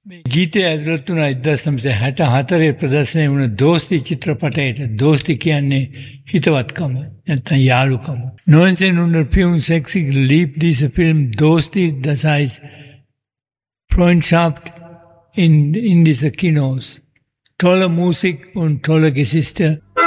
ගීතය ඇතුළත් වුණා 1964 ප්‍රදර්ශනය වුණ දෝස්ති චිත්‍රපටයට. දෝස්ති කියන්නේ හිතවත්කම නැත්නම් යාළුකම. 1965 lief diese Film Dosti, das heißt Freundschaft in diese Kinos. Tolle Musik und tolle Geschichte.